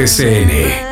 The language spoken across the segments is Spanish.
RCN.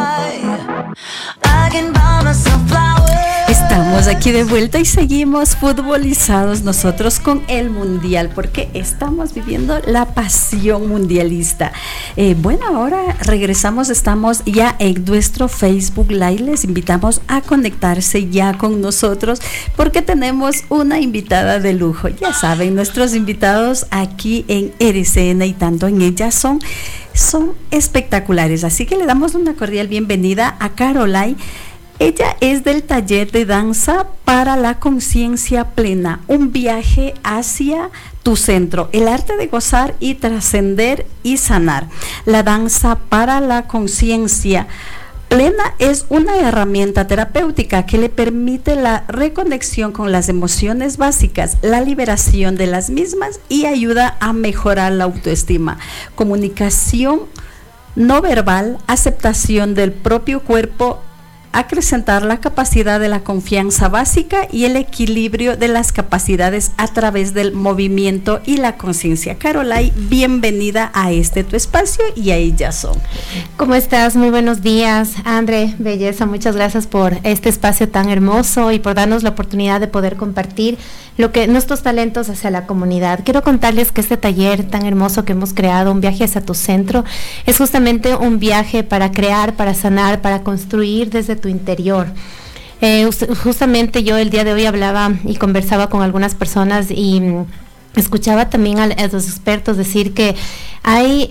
Estamos aquí de vuelta y seguimos futbolizados nosotros con el Mundial, porque estamos viviendo la pasión mundialista. Bueno, ahora regresamos, estamos ya en nuestro Facebook Live. Les invitamos a conectarse ya con nosotros porque tenemos una invitada de lujo. Ya saben, nuestros invitados aquí en RCN y tanto en ella son espectaculares. Así que le damos una cordial bienvenida a Caroline. Ella es del taller de danza para la conciencia plena, un viaje hacia tu centro, el arte de gozar y trascender y sanar. La danza para la conciencia plena es una herramienta terapéutica que le permite la reconexión con las emociones básicas, la liberación de las mismas y ayuda a mejorar la autoestima, comunicación no verbal, aceptación del propio cuerpo, acrecentar la capacidad de la confianza básica y el equilibrio de las capacidades a través del movimiento y la conciencia. Caroline, bienvenida a tu espacio y a ellas son. ¿Cómo estás? Muy buenos días, André, belleza, muchas gracias por este espacio tan hermoso y por darnos la oportunidad de poder compartir nuestros talentos hacia la comunidad. Quiero contarles que este taller tan hermoso que hemos creado, un viaje hacia tu centro, es justamente un viaje para crear, para sanar, para construir desde tu interior. Justamente yo el día de hoy hablaba y conversaba con algunas personas y escuchaba también a los expertos decir que hay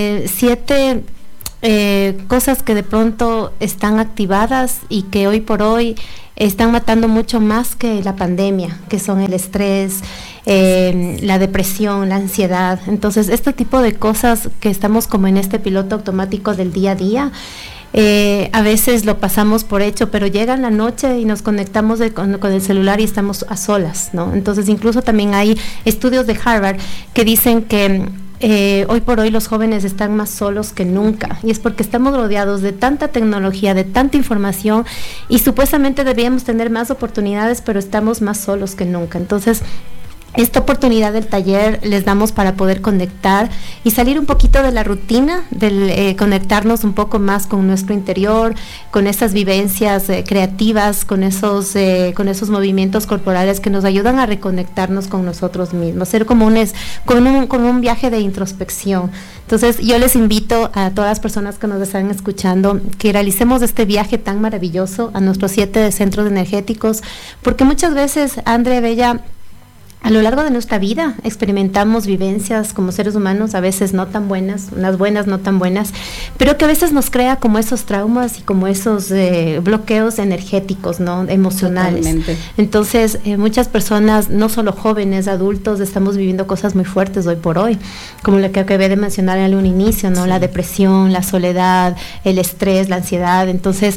7 cosas que de pronto están activadas y que hoy por hoy están matando mucho más que la pandemia, que son el estrés, la depresión, la ansiedad. Entonces, este tipo de cosas que estamos como en este piloto automático del día a día, a veces lo pasamos por hecho, pero llega la noche y nos conectamos con el celular y estamos a solas, ¿no? Entonces, incluso también hay estudios de Harvard que dicen que hoy por hoy los jóvenes están más solos que nunca, y es porque estamos rodeados de tanta tecnología, de tanta información, y supuestamente deberíamos tener más oportunidades, pero estamos más solos que nunca. Entonces, esta oportunidad del taller les damos para poder conectar y salir un poquito de la rutina, conectarnos un poco más con nuestro interior, con esas vivencias creativas, con esos movimientos corporales que nos ayudan a reconectarnos con nosotros mismos, ser como un viaje de introspección. Entonces, yo les invito a todas las personas que nos están escuchando que realicemos este viaje tan maravilloso a nuestros 7 centros energéticos, porque muchas veces, André, Bella, a lo largo de nuestra vida experimentamos vivencias como seres humanos, a veces no tan buenas, unas buenas, no tan buenas, pero que a veces nos crea como esos traumas y como esos bloqueos energéticos, ¿no? Emocionales. Totalmente. Entonces, muchas personas, no solo jóvenes, adultos, estamos viviendo cosas muy fuertes hoy por hoy, como lo que acabé de mencionar en un inicio, ¿no? Sí. La depresión, la soledad, el estrés, la ansiedad. Entonces,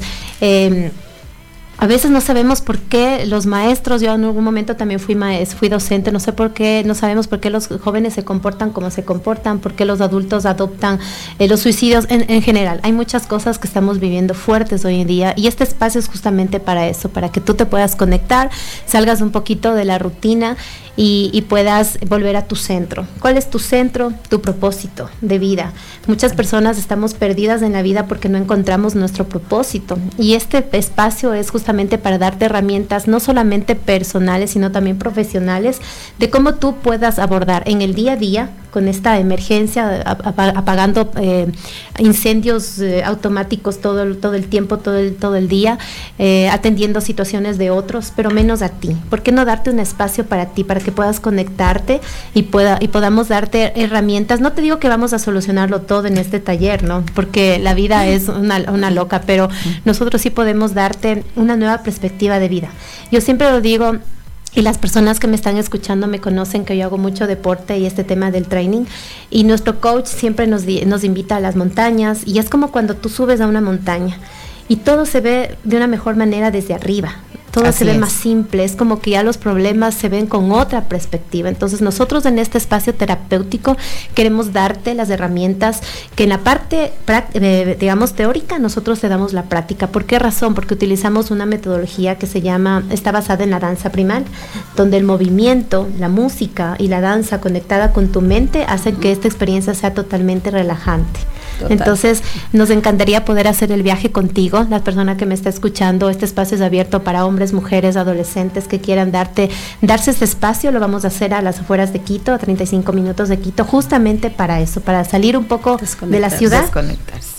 a veces no sabemos por qué los maestros, yo en algún momento también fui docente, no sabemos por qué los jóvenes se comportan como se comportan, por qué los adultos adoptan los suicidios en general. Hay muchas cosas que estamos viviendo fuertes hoy en día, y este espacio es justamente para eso, para que tú te puedas conectar, salgas un poquito de la rutina y puedas volver a tu centro. ¿Cuál es tu centro? Tu propósito de vida. Muchas personas estamos perdidas en la vida porque no encontramos nuestro propósito, y este espacio es justamente para darte herramientas no solamente personales, sino también profesionales, de cómo tú puedas abordar en el día a día, con esta emergencia, apagando incendios automáticos todo el tiempo, todo el día, atendiendo situaciones de otros, pero menos a ti. ¿Por qué no darte un espacio para ti, para que puedas conectarte y podamos darte herramientas? No te digo que vamos a solucionarlo todo en este taller, ¿no? Porque la vida es una loca, pero nosotros sí podemos darte una nueva perspectiva de vida. Yo siempre lo digo, y las personas que me están escuchando me conocen que yo hago mucho deporte y este tema del training, y nuestro coach siempre nos invita a las montañas, y es como cuando tú subes a una montaña y todo se ve de una mejor manera desde arriba. Todo se ve más simple, es como que ya los problemas se ven con otra perspectiva. Entonces nosotros en este espacio terapéutico queremos darte las herramientas que en la parte, digamos, teórica, nosotros te damos la práctica. ¿Por qué razón? Porque utilizamos una metodología que está basada en la danza primal, donde el movimiento, la música y la danza conectada con tu mente hacen que esta experiencia sea totalmente relajante. Total. Entonces, nos encantaría poder hacer el viaje contigo. La persona que me está escuchando, este espacio es abierto para hombres, mujeres, adolescentes que quieran darse este espacio. Lo vamos a hacer a las afueras de Quito, a 35 minutos de Quito, justamente para eso, para salir un poco de la ciudad. Desconectarse.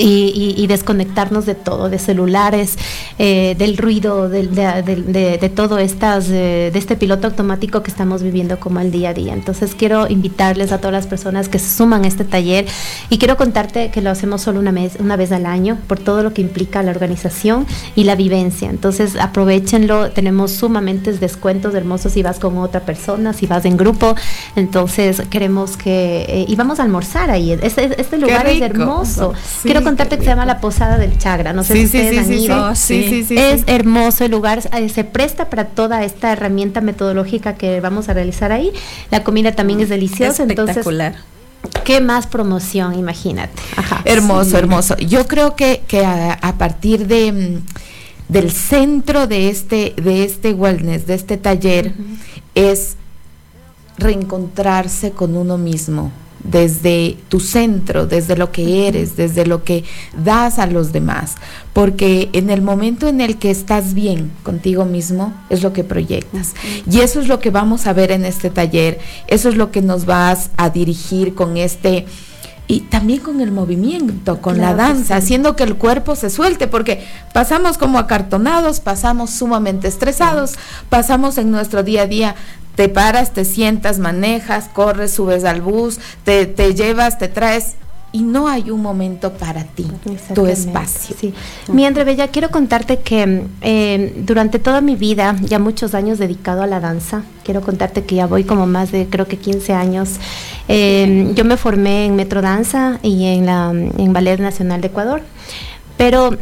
Y desconectarnos de todo, de celulares, del ruido, de todo de este piloto automático que estamos viviendo como el día a día. Entonces quiero invitarles a todas las personas que se suman a este taller, y quiero contarte que lo hacemos solo una vez al año, por todo lo que implica la organización y la vivencia. Entonces aprovechenlo, tenemos sumamente descuentos hermosos si vas con otra persona, si vas en grupo. Entonces queremos que, y vamos a almorzar ahí, este lugar es hermoso. Sí. Quiero contarte que se llama la Posada del Chagra, no sé si ustedes han ido. Es hermoso el lugar, se presta para toda esta herramienta metodológica que vamos a realizar ahí. La comida también es deliciosa, espectacular. Entonces, ¿qué más promoción? Imagínate. Ajá. Hermoso, hermoso. Yo creo que a partir del centro de este wellness, de este taller, es reencontrarse con uno mismo, desde tu centro, desde lo que eres, desde lo que das a los demás, porque en el momento en el que estás bien contigo mismo es lo que proyectas, y eso es lo que vamos a ver en este taller, eso es lo que nos vas a dirigir con y también con el movimiento, con la danza, haciendo que el cuerpo se suelte, porque pasamos como acartonados, pasamos sumamente estresados, pasamos en nuestro día a día. Te paras, te sientas, manejas, corres, subes al bus, te llevas, te traes, y no hay un momento para ti, tu espacio. Sí. Mi Andre Bella, quiero contarte que durante toda mi vida, ya muchos años dedicado a la danza, quiero contarte que ya voy como más de, creo que 15 años, yo me formé en Metrodanza y en Ballet Nacional de Ecuador. Pero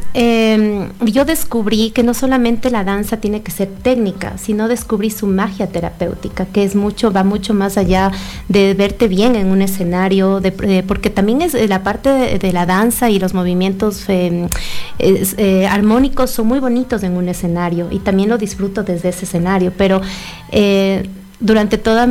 yo descubrí que no solamente la danza tiene que ser técnica, sino descubrí su magia terapéutica, que va mucho más allá de verte bien en un escenario, porque también es la parte de la danza y los movimientos armónicos son muy bonitos en un escenario, y también lo disfruto desde ese escenario, pero durante toda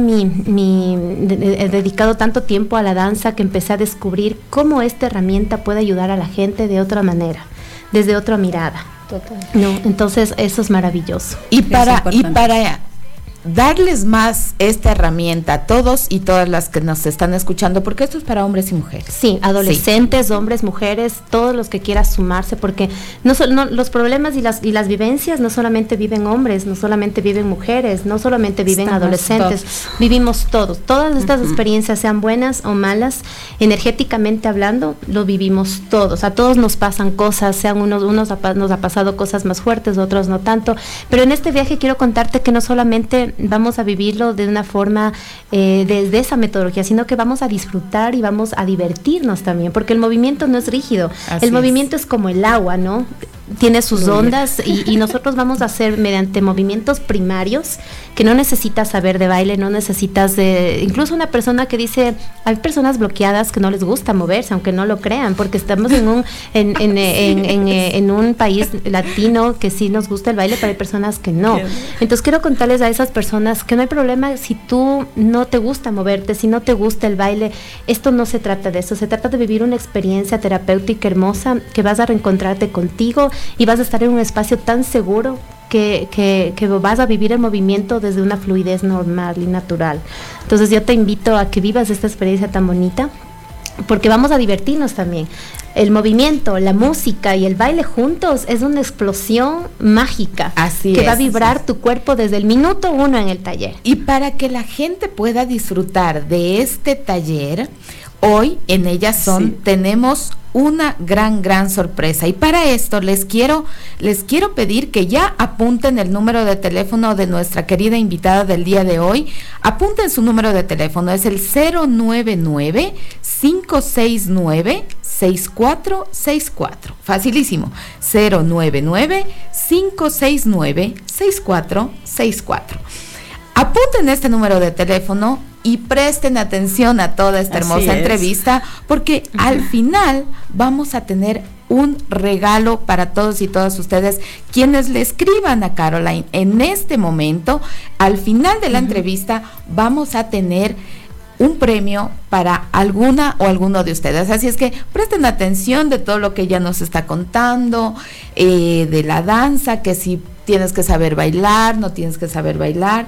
he dedicado tanto tiempo a la danza que empecé a descubrir cómo esta herramienta puede ayudar a la gente de otra manera, desde otra mirada. Total. No, entonces eso es maravilloso. Y para darles más esta herramienta a todos y todas las que nos están escuchando, porque esto es para hombres y mujeres. Sí, adolescentes, hombres, mujeres, todos los que quieran sumarse, porque los problemas y las vivencias no solamente viven hombres, no solamente viven mujeres, no solamente viven adolescentes, vivimos todos. Todas estas experiencias, sean buenas o malas, energéticamente hablando, lo vivimos todos. A todos nos pasan cosas, nos ha pasado cosas más fuertes, otros no tanto, pero en este viaje quiero contarte que no solamente vamos a vivirlo de una forma desde esa metodología, sino que vamos a disfrutar y vamos a divertirnos también, porque el movimiento no es rígido, el movimiento es como el agua, ¿no? Tiene sus ondas y nosotros vamos a hacer mediante movimientos primarios que no necesitas saber de baile, no necesitas incluso una persona que dice, hay personas bloqueadas que no les gusta moverse, aunque no lo crean, porque estamos en un país latino que sí nos gusta el baile, pero hay personas que no. Entonces quiero contarles a esas personas que no hay problema si tú no te gusta moverte, si no te gusta el baile. Esto no se trata de eso, se trata de vivir una experiencia terapéutica hermosa, que vas a reencontrarte contigo y vas a estar en un espacio tan seguro que vas a vivir el movimiento desde una fluidez normal y natural. Entonces yo te invito a que vivas esta experiencia tan bonita, porque vamos a divertirnos también. El movimiento, la música y el baile juntos es una explosión mágica. Así que va a vibrar tu cuerpo desde el minuto 1 en el taller. Y para que la gente pueda disfrutar de este taller, hoy en Ellas Son tenemos una gran sorpresa, y para esto les quiero pedir que ya apunten el número de teléfono de nuestra querida invitada del día de hoy. Apunten su número de teléfono, es el 099-569-6464, facilísimo, 099-569-6464. Apunten este número de teléfono y presten atención a toda esta hermosa entrevista, porque al final vamos a tener un regalo para todos y todas ustedes quienes le escriban a Caroline en este momento. Al final de la entrevista vamos a tener un premio para alguna o alguno de ustedes. Así es que presten atención de todo lo que ella nos está contando, de la danza, que si tienes que saber bailar, no tienes que saber bailar,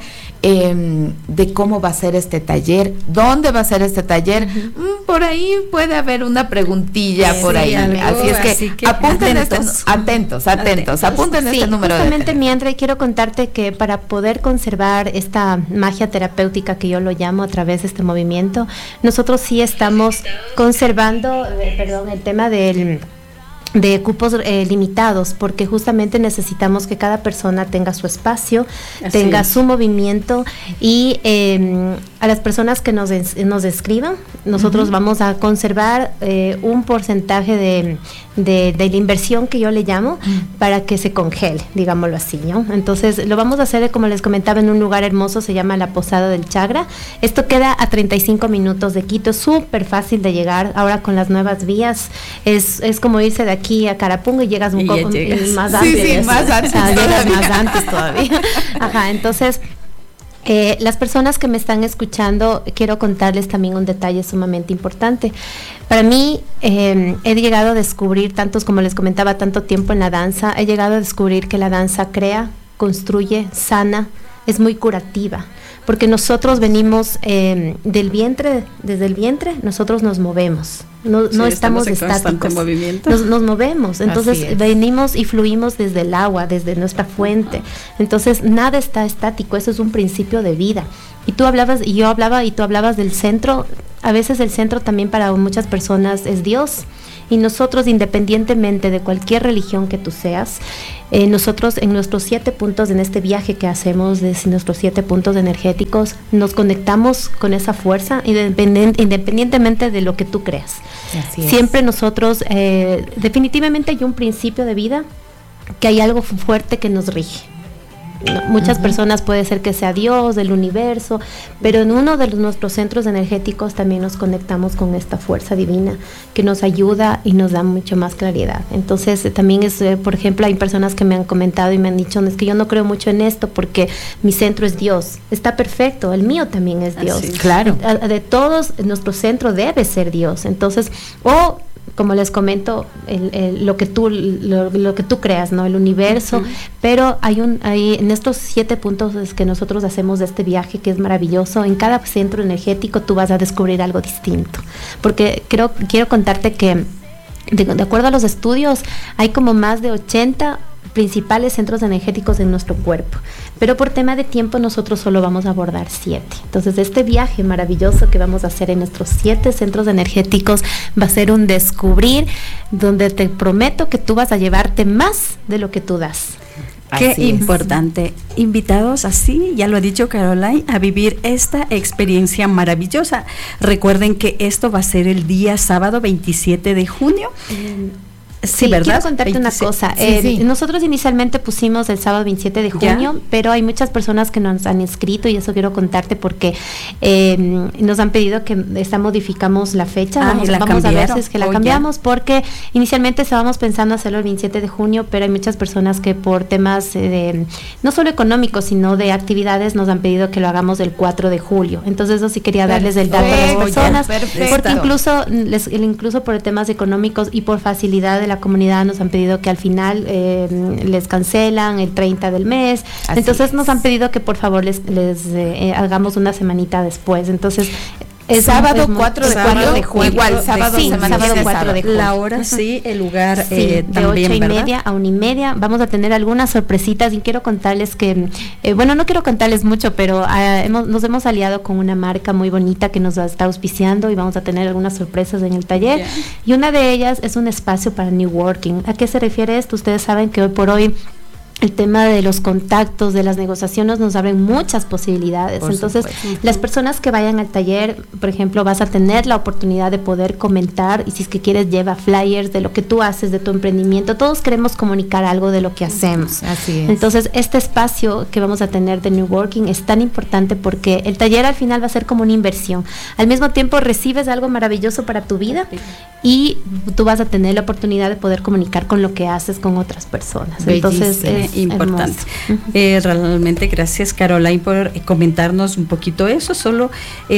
de cómo va a ser este taller, dónde va a ser este taller. Por ahí puede haber una preguntilla por ahí. Así es que apunten atentos, apunten este número. Justamente, Miandre, quiero contarte que para poder conservar esta magia terapéutica que yo lo llamo a través de este movimiento, nosotros sí estamos conservando, el tema de cupos limitados, porque justamente necesitamos que cada persona tenga su espacio, tenga su movimiento, y a las personas que nos escriban, nosotros vamos a conservar un porcentaje de la inversión, que yo le llamo, para que se congele, digámoslo así, ¿no? Entonces lo vamos a hacer, como les comentaba, en un lugar hermoso, se llama la Posada del Chagra. Esto queda a 35 minutos de Quito, súper fácil de llegar. Ahora con las nuevas vías es como irse de aquí a Carapungo y llegas un poco más antes. Más antes. Llegas más antes todavía. Ajá, entonces las personas que me están escuchando, quiero contarles también un detalle sumamente importante. Para mí, he llegado a descubrir, como les comentaba, tanto tiempo en la danza, he llegado a descubrir que la danza crea, construye, sana, es muy curativa, porque nosotros venimos desde el vientre nosotros nos movemos, no estamos estáticos, nos movemos, entonces venimos y fluimos desde el agua, desde nuestra fuente, entonces nada está estático, eso es un principio de vida. Y tú hablabas, y yo hablaba, y tú hablabas del centro. A veces el centro también para muchas personas es Dios, y nosotros, independientemente de cualquier religión que tú seas, nosotros en nuestros 7 puntos, en este viaje que hacemos, desde nuestros 7 puntos energéticos, nos conectamos con esa fuerza, independientemente de lo que tú creas. Siempre nosotros, definitivamente hay un principio de vida, que hay algo fuerte que nos rige. Muchas personas puede ser que sea Dios, el universo, pero en uno de nuestros centros energéticos también nos conectamos con esta fuerza divina que nos ayuda y nos da mucho más claridad. Entonces también por ejemplo, hay personas que me han comentado y me han dicho, es que yo no creo mucho en esto porque mi centro es Dios. Está perfecto, el mío también es Dios. Claro. De todos, nuestro centro debe ser Dios. Entonces, como les comento, lo que tú creas, ¿no? El universo, pero hay en estos 7 puntos que nosotros hacemos de este viaje, que es maravilloso. En cada centro energético tú vas a descubrir algo distinto, porque quiero contarte que de acuerdo a los estudios hay como más de 80 principales centros energéticos en nuestro cuerpo, pero por tema de tiempo nosotros solo vamos a abordar 7. Entonces este viaje maravilloso que vamos a hacer en nuestros 7 centros energéticos va a ser un descubrir, donde te prometo que tú vas a llevarte más de lo que tú das. Qué importante. Invitados así, ya lo ha dicho Caroline, a vivir esta experiencia maravillosa. Recuerden que esto va a ser el día sábado 27 de junio. Sí, ¿verdad? Quiero contarte una cosa. Nosotros inicialmente pusimos el sábado 27 de junio, pero hay muchas personas que nos han escrito, y eso quiero contarte porque nos han pedido que modificamos la fecha. Vamos a ver si es que la cambiamos, porque inicialmente estábamos pensando hacerlo el 27 de junio, pero hay muchas personas que por temas no solo económicos, sino de actividades, nos han pedido que lo hagamos el 4 de julio. Entonces eso sí quería darles el dato a las personas, porque incluso por temas económicos y por facilidad de la comunidad nos han pedido que al final les cancelan el 30 del mes. Entonces nos han pedido que por favor les hagamos una semanita después. Entonces sábado 4 de julio. Igual, sábado 4 de julio. La hora, el lugar de también, 8:30 a 1:30. Vamos a tener algunas sorpresitas, y quiero contarles que, no quiero contarles mucho, pero nos hemos aliado con una marca muy bonita que nos está auspiciando, y vamos a tener algunas sorpresas en el taller. Y una de ellas es un espacio para New Working. ¿A qué se refiere esto? Ustedes saben que hoy por hoy el tema de los contactos, de las negociaciones, nos abren muchas posibilidades. Entonces, las personas que vayan al taller, por ejemplo, vas a tener la oportunidad de poder comentar, y si es que quieres, lleva flyers de lo que tú haces, de tu emprendimiento. Todos queremos comunicar algo de lo que hacemos. Así es. Entonces, este espacio que vamos a tener de New Working es tan importante, porque el taller al final va a ser como una inversión. Al mismo tiempo recibes algo maravilloso para tu vida, y tú vas a tener la oportunidad de poder comunicar con lo que haces con otras personas. Bellísimo. Entonces, importante. Realmente gracias, Caroline, por comentarnos un poquito eso. Solo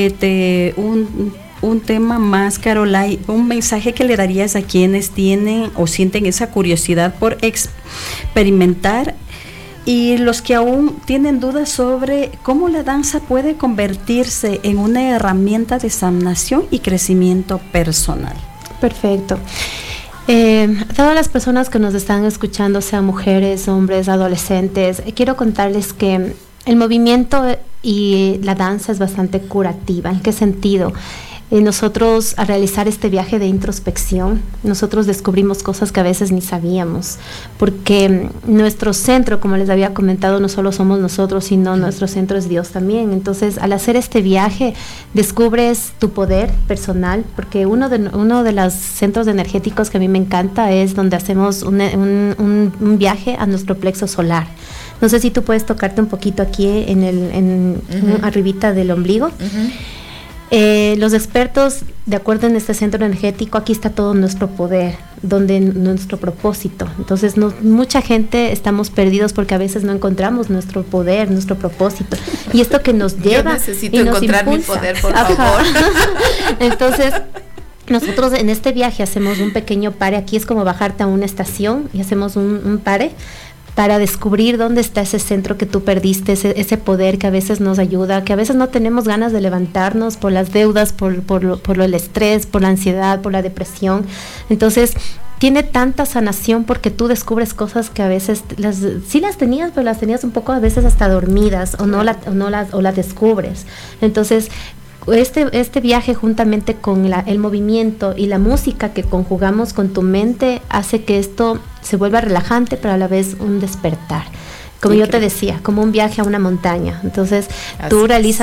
un tema más, Caroline, un mensaje que le darías a quienes tienen o sienten esa curiosidad por experimentar y los que aún tienen dudas sobre cómo la danza puede convertirse en una herramienta de sanación y crecimiento personal. Perfecto. Todas las personas que nos están escuchando, sean mujeres, hombres, adolescentes, quiero contarles que el movimiento y la danza es bastante curativa. ¿En qué sentido? Nosotros, al realizar este viaje de introspección, nosotros descubrimos cosas que a veces ni sabíamos, porque nuestro centro, como les había comentado, no solo somos nosotros, sino nuestro centro es Dios también. Entonces, al hacer este viaje, descubres tu poder personal, porque uno de los centros energéticos que a mí me encanta es donde hacemos un viaje a nuestro plexo solar. No sé si tú puedes tocarte un poquito aquí arribita del ombligo. Los expertos, de acuerdo en este centro energético, aquí está todo nuestro poder, donde nuestro propósito. Entonces, mucha gente estamos perdidos porque a veces no encontramos nuestro poder, nuestro propósito. Y esto que nos lleva. Yo necesito y nos encontrar impulsa. mi poder, por favor. Entonces, nosotros en este viaje hacemos un pequeño pare. Aquí es como bajarte a una estación y hacemos un pare para descubrir dónde está ese centro que tú perdiste, ese poder que a veces nos ayuda, que a veces no tenemos ganas de levantarnos por las deudas, por el estrés, por la ansiedad, por la depresión. Entonces, tiene tanta sanación porque tú descubres cosas que a veces sí las tenías, pero las tenías un poco a veces hasta dormidas o no las descubres. Entonces, este viaje juntamente con el movimiento y la música que conjugamos con tu mente hace que esto se vuelva relajante, pero a la vez un despertar. Como yo te decía, como un viaje a una montaña. Entonces, tú realizas